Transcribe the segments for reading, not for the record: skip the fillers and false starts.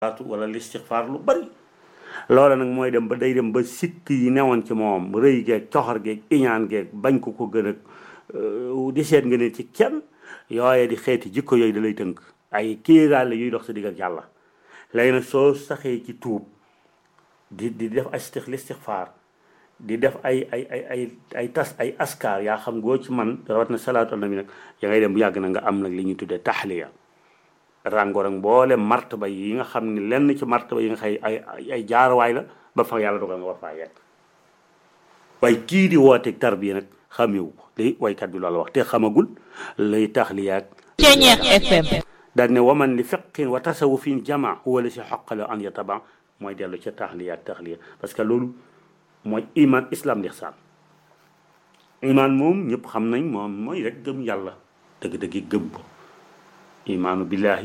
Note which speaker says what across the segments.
Speaker 1: wala listixfaar lu bari loola nag mooy dem ba day dem ba sikk yi newoon ci moom rëy geeg coxor geeg iñaan geeg bañ ko gën a di seet nga ne ci kenn yooye di xeeti jikko yooyu da lay tënk ay kiiraal la yuy dox sa digg ak yàlla léegi nag soo saxee ci tuub di def listixfaar di def ay tas ay askar yaa xam goo ci man rawat na salaatu ala nabi nag ya ngay dem bu yàgg na nga am nag li ñuy tuddee taxliya rangoor ak mboole martaba yi nga xam ne lenn ci martaba yi nga xëy ay jaarwaay la ba fa yàlla dogal nga war faa yegg waaye kii di wooteeg tarbiya nag xamewu ko li waykat bi loolu wax te xamagul lay taxliyaat
Speaker 2: Ceñeex FM
Speaker 1: daal ne waman li fiqin wa tasawufin jama huwa la si xoqale an yataba mooy dellu ca taxliya parce que loolu mooy iman islam lixsaan iman moom ñëpp xam nañ moom mooy rek gëm yàlla dëgg-dëgg gëm ko imaanu billaahi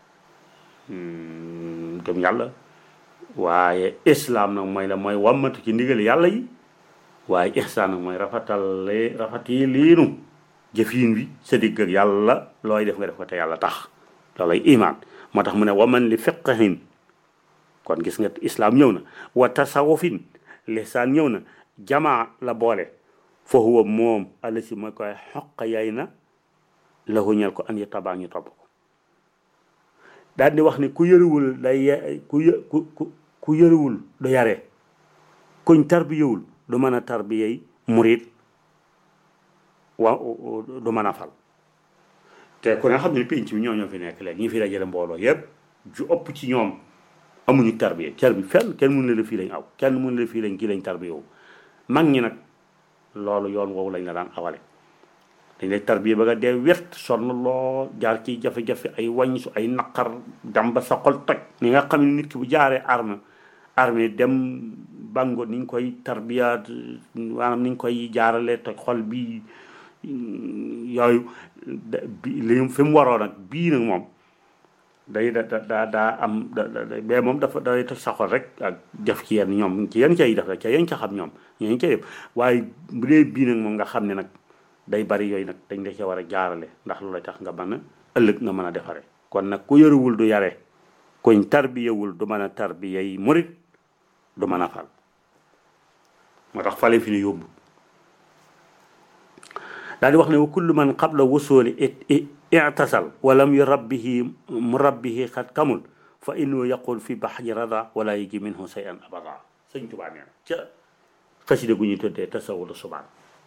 Speaker 1: gëm yàlla waaye islam nag mooy la mooy wammatu ci ndigal yàlla yi waaye ihsaan nag mooy rafati liinu jëfiin wi sa digg ak yàlla looy def nga def ko te yàlla tax loolay iman moo tax mu ne waman li fiqhin kon gis nga islam ñëw na wa tasawufin lihsaan ñëw na jamaa la boole fa huwa moom alla si mooy koy xoq yay na la huñal ko an yi tabaa ñu topp ko daal di wax ni ku yëruwul day ku yëruwul du yare kuñ tarbiyewul du mën a tarbiyey murit du mën a fal te ku ne xam ne penc bi ñoo fi nekk léegi ñi fi dajale mbooloo yépp ju ëpp ci ñoom amuñu tarbiye fenn kenn mënu la fii lañ aw kenn mënu la fii lañ kii lañ tarbiyewu mag ñi nag loolu yoon woowu lañ la daan awale dañ lay tarbiye ba nga dee wet sonn loo jaar ci jafe-jafe ay wàññisu ay naqar dem ba sa xol toj ni nga xam ne nit ki bu jaaree arme dem bango niñ koy tarbiyaat maanaam niñ koy jaarale toj xol bi yooyu li fi mu waroo nag bii nag moom day daa am bee moom dafa day toj sa xol rek ak def ci yenn ñoom ci yenn cay def rek ca yenn ca xam ñoom ñooñu cay def waaye bu dee bii nag moom nga xam ne nag day bari yooyu nag dañ la ca war a jaarale ndax loolu tax nga mën a ëllëg nga mën a defare kon nag ku yaruwul du yare kuñ tarbiyewul du mën a tarbiya yi murit du mën a fal moo tax fale fi ne yóbbu daal di wax ne wa kullu man qabla wusuli i'tasal walam yurabbihi murabbihi xat kamul fa innahu yaqul fi bahri rada wala yaji minhu shay'an abada sëñ Tuubaa nee na ca xasida gu ñuy tuddee tasawudu subaan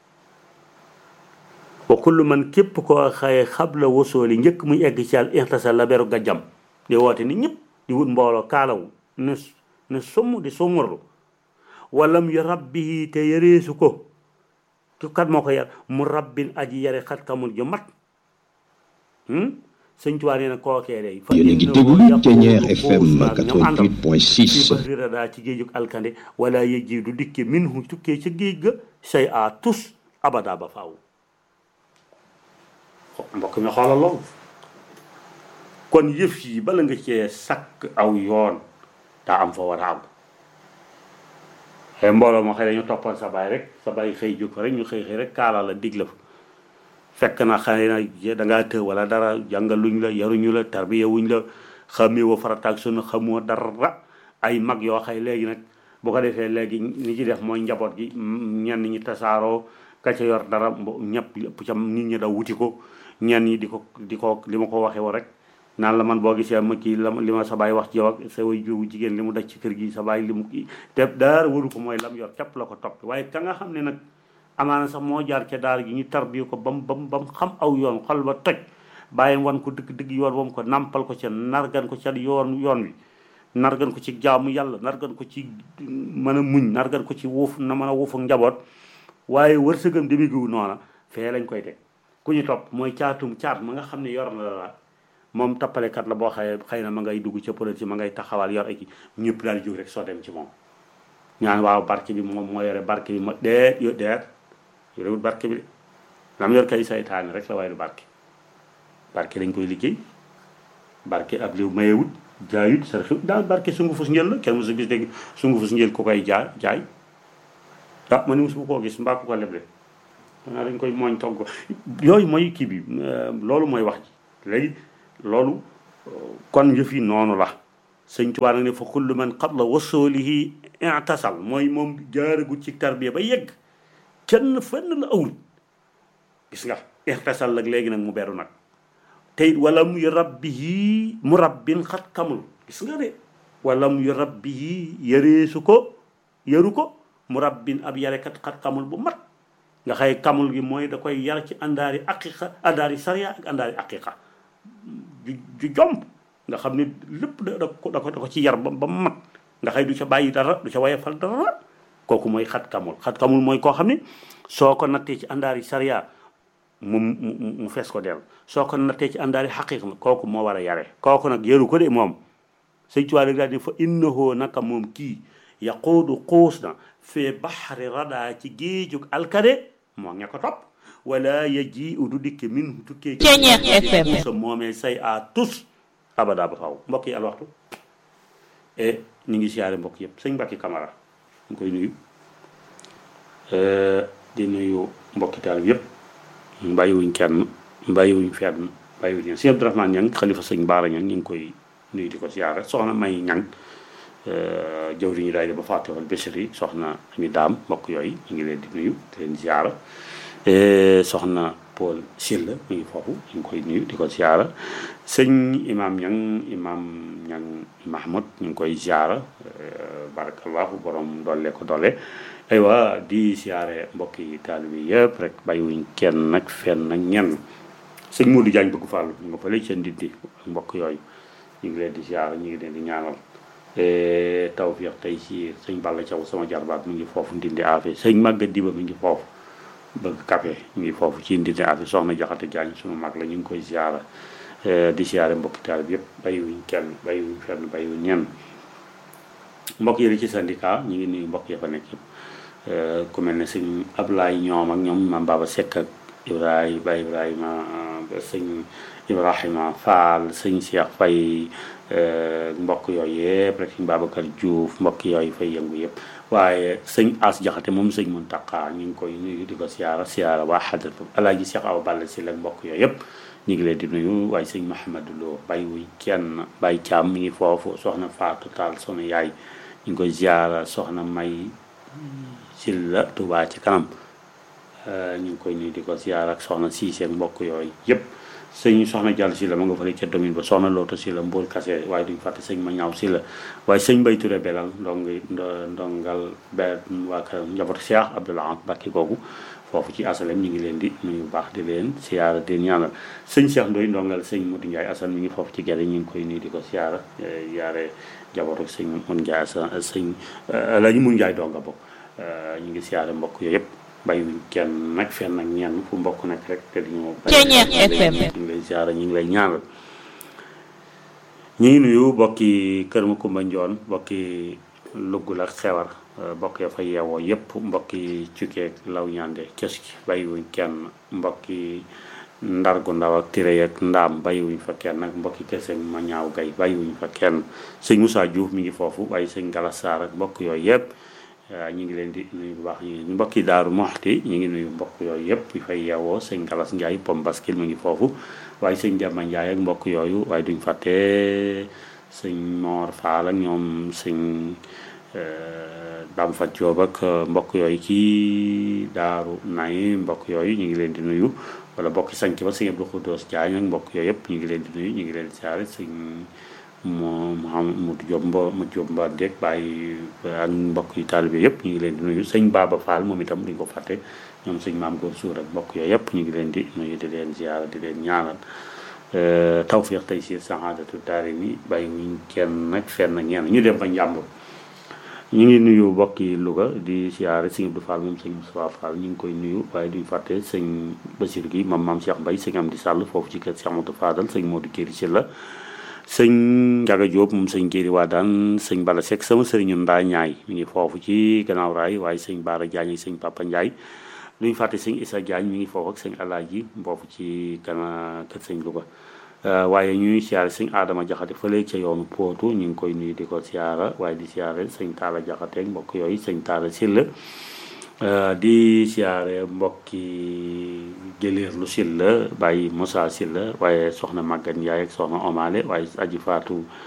Speaker 1: wa kullu man képp koo xaye xabla wusuli njëkk muy egg ci al i'tasal la beru gajjam di woote ni ñëpp di wut mbooloo kaalawu ne summ di summurlu walam yurabbihi te yareesu ko kat moo ko yar mu rabbin aji yare xat kamul ju mat sëñ Tuubaa nee na kookee day
Speaker 3: yéen a ngi déglu Ceñeex FM 88.6
Speaker 1: ci bari daa ci géejug alkande wala yëjji du dikke minhu tukkee ca géej ga say a tus abada ba faaw mbokk mi xoolal loolu kon yëf yi bala nga cee sakk aw yoon daa am fa war a am xëy mbooloo moo xëy dañu toppoon sa baay rek sa baay xëy jóg fa rek ñu xëy rek kaala la dig la fa fekk na xëy na dangaa të wala dara jàngaluñ la yaruñu la tarbiya wuñ la xamee wa farataag sunu xamoo dara ay mag yoo xëy léegi nag bu ko defee léegi li ci def mooy njaboot gi ñenn ñi tasaaroo ka ca yor dara ñëpp ëpp ca nit ñi daw wuti ko ñenn ñi di ko li ma ko waxee woon rek naan la man boo gisee ma kii li ma sa baay wax ci yow ak sa way jiwu jigéen li mu daj ci kër gi sa baay li mu kii te dara waru ko mooy lam yor képp la ko topp waaye ka nga xam ne nag amaana sax moo jaar ca daara gi ñu tarbiyu ko bam xam aw yoon xol ba toj bàyyi wan ko dëgg yoon wam ko nampal ko ca nargan ko ca yoon wi nargan ko ci jaamu yàlla nargan ko ci mën a muñ nargan ko ci wuuf na mën a wuuf ak njaboot waaye wërsëgam demigiwu noona fee lañ koy teg ku ñu topp mooy caat ma nga xam ne yor na la moom tappalekat la boo xëy na ma ngay dugg ca politique ma ngay taxawal yor ak ñëpp daal jóg rek soo dem ci moom ñaan waaw barke bi moom moo yore barke bi ma yorewul barke bi de lam yor kay saytaane rek la waaye du barke lañ koy liggéey barke ab liw mayewut jaayut sa xew daal barke sungu fus njël la kenn mosu gis dégg sungu fus njël ku koy jaay ah ma ni mosu koo gis mbaa ku ko leble xanaa dañ koy mooñ togg yooyu mooy kii bi loolu mooy wax ji léegi loolu kon yëf yi noonu la sëñ Tuubaa nag ne fa kullu man qabla wasulihi i'tasal mooy moom jaaragut ci tarbiya ba yegg kenn fenn la awul gis nga i'tasal nag léegi nag mu beru nag tey walam yu rabbihi mu rabbin xat kamul gis nga de walam yu rabbihi yareesu ko yaru ko mu rabbin ab yarekat xat kamul bu mat nga xëy kamul gi mooy da koy yar ci àndaari aqiqa àndaari sariya ak àndaari aqiqa ju jomb nga xam ne lépp da ko ci yar ba mat nga xëy du ca bàyyi dara du ca wayefal dara kooku mooy xat kamul mooy koo xam ne soo ko nattee ci àndaari sariya mu fees ko del soo ko nattee ci àndaari xaqiqa kooku moo war a yare kooku nag yaru ko de moom sëñ Tuubaa daal di fa innahu naka moom kii yaquudu xuus na fee baxri radaa ci géejug alkade moo ña ko topp wala yaji udu dikke min tukkee sa moomee say a tus abada ba faw mbokk yi alwaxtu ñu ngi siyaare mbokk yëpp sëñ Mbacke Camara ñu koy nuyu di nuyu mbokki taal yëpp bàyyiwuñ kenn bàyyiwuñ fenn bàyyiwuñ sëñ Abdourahmane Ñang xalifa sëñ Baara Ñang ñu ngi koy nuyu di ko siyaare soxna May Ñang jëwriñu daay ba Fatihul Bichri soxna Ami Daam mbokk yooyu ñu ngi leen di nuyu di leen siyaara soxna Paul Sylla mu ngi foofu ñu ngi koy nuyu di ko siyaara sëñ imam Ñang Mahmoud ñu ngi koy siyaara barakallahu borom dolle ko dolle aywa di siyaare mbokki taalibe yi yëpp rek bàyyiwuñ kenn nag fenn nag ñenn sëñ Modou Diagne bëgg fàllu ñu nga fa lay seen diddi mbokk yooyu ñu ngi leen di siyaara ñu ngi leen di ñaanal tawfiq tey si sëñ Balla Thiaw sama jarbaat mu ngi foofu ndindi affaire sëñ Maga Diba mi ngi foofu bëgg café mi ngi foofu ci ndindi affaire soxna Jaxate Jaañ sunu mag la ñu ngi koy siyaara di siyaare mbokki taal bi yëpp bàyyiwuñ kenn bàyyiwuñ fenn bàyyiwuñ ñenn mbokk yi ci syndicat ñu ngi nuyu mbokk ya fa nekk yëpp ku mel ne sëñ Ablaye ñoom ak ñoom Mame Baba Seck ak Ibrahima sëñ Ibrahima Fall sëñ Cheikh Faye mbokk yooyu yëpp rek sëñ Babacar Diouf mbokk yooyu fay yëngu yëpp waaye sëñ As Jaxate moom sëñ Muntaqa ñu ngi koy nuyu di ko siyaara waa xadratu Alaaji Cheikh Awa Balla si la mbokk yooyu yëpp ñu ngi leen di nuyu waaye sëñ Mahamadou Lo bàyyiwuñ kenn Baye Thiam mi ngi foofu soxna Fatou Tall soxna yaay ñu ngi koy siyaara soxna May Silla Touba ci kanam ñu ngi koy nuyu di ko siyaara ak soxna Cissé mbokk yooyu yëpp sëñ soxna Jàll si la ma nga fa ca domine ba soxna Loota si la Mbour Kase waaye duñ fàtte sëñ ma ñaaw si la waaye sëñ Mbay Touré belal ndongal waa këram njabootu Cheikh Abdoulaye Mbacke googu foofu ci asalem ñu ngi leen di nuyu baax di leen siyaara di ñaanal sëñ Cheikh Ndoy ndongal sëñ Modou Ndiaye Assane mi ngi foofu ci gerte ñu ngi koy nuyu di ko siyaara yaare njabootu sëñ Modou Ndiaye Assane sëñ la ñu mun Ndiaye donga bokk ñu ngi siyaare mbokk yooyu yëpp bàyyiwuñ kenn nag fenn nag ñenn fu mbokk nekk rek te diñu FM ñu ngi lay siyaara ñu ngi lay ñaanal ñu ngi nuyu mbokki Kër Makumba Njoon mbokki Lugul ak Xewar mbokk ya fa yeewoo yëpp mbokki Cukkeeg Law Ñande Cës gi bàyyiwuñ kenn mbokki Ndargu Ndaw ak Tiré ak Ndaam bàyyiwuñ fa kenn ak mbokki Kese ma ñaaw gay bàyyiwuñ fa kenn sëñ Moussa Diouf mi ngi foofu waaye sëñ Galas Sarr ak mbokk yooyu yëpp ñu ngi leen di nuyu bu baax ñu mbokki Daaru Moxti ñu ngi nuyu mbokk yooyu yëpp yu fay yeewoo sëñ Galas Ndiaye Pom Baskil mi ngi foofu waaye sëñ Demba Ndiaye ak mbokk yooyu waaye duñ fàtte sëñ Mor Fall ak ñoom sëñ Dame Fat Diop ak mbokk yooyu ci Daaru Nay mbokk yooyu ñu ngi leen di nuyu wala mbokki sanc ba sëñ Abdou Khoudoss Diagne ak mbokk yooyu yëpp ñu ngi leen di nuyu ñu ngi leen di siyaare sëñ Mouhamadou Diop mu Diop Mba Deg bàyyi ak mbokk yi taalibe yëpp ñu ngi leen di nuyu sëñ Baba Fall moom itam duñ ko fàtte ñoom sëñ Maam Góor Suur ak mbokk yooyu yëpp ñu ngi leen di nuyu di leen ziyaara di leen ñaanal tawfiq tey si saxaadatu daari ni bàyyiwuñ kenn nag fenn ñenn ñu dem ba njàmbur ñu ngi nuyu mbokki Louga di siyaare sëñ Abdou Fall moom sëñ Moustapha Fall ñu ngi koy nuyu waaye duñ fàtte sëñ Basir gi maam Cheikh Mbaye sëñ Amdi Sall foofu ci kër Cheikh Amadou Fadal sëñ Modou Kéri Sylla sëñ Njaga Diop moom sëñ Kéri Wadaan sëñ Bala Seck sama sëriñu Ndaa Ñaay mi ngi foofu ci gannaaw raay waaye sëñ Baara Diagne sëñ Papa Ndiaye duñ fàtte sëñ Issa Diagne mi ngi foofu ak sëñ Alaaji foofu ci kana kër sëñ Louga waaye ñuy siyaare sëñ Adama Jaxate fële ca yoonu Pootu ñu ngi koy nuyu di ko siyaara waaye di siyaare sëñ Taala Jaxate mbokk yooyu sëñ Taala Sylla di siyaare mbokki Gëleer lu Sylla bàyyi Moussa Sylla waaye soxna Maguette Ndiaye ak soxna Omale waaye aji Fatou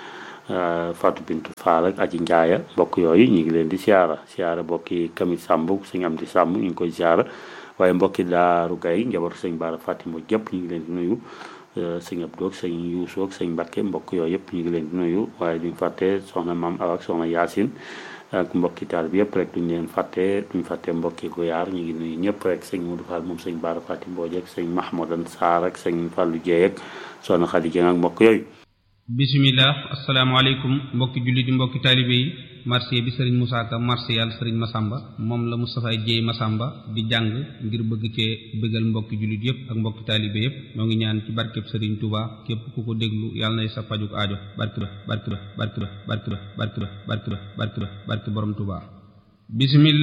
Speaker 1: Fatou Bintou Fall ak Aji Ndiaye mbokk yooyu ñu ngi leen di siyaara mbokki Kami Samb sëñ Amdi Samb ñu ngi koy siyaara waaye mbokki Daaru Gay njabootu sëñ Bara Fatima jëpp ñu ngi leen di nuyu sëñ Abdou ak sëñ Youssou ak sëñ Mbacké mbokk yooyu yëpp ñu ngi leen di nuyu waaye duñ fàtte soxna Maam Awa ak soxna Yacine ak mbokki taal bi yëpp rek duñ leen fàtte mbokki Goyaar ñu ngi nuyu ñëpp rek sëñ Modou Fall moom sëñ Bara Fatim Mbodj ak sëñ Mahmoudan Sarr ak sëñ Fallou Dieye ak soxna Khady Dieng ak mbokk yooyu.
Speaker 2: bismillah asalaamaaleykum mbokki jullit yi mbokki taalibe yi marché bi sëriñ Moussa Ka marché yàlla sëriñ Massamba moom la Moustapha Dieye Massamba di jàng ngir bëgg cee bëggal mbokki jullit yëpp ak mbokki taalibe yëpp ñoo ngi ñaan ci barkeb sëriñ Touba képp ku ko déglu yàlla nay sa pajuk aajo barke borom Touba bismillah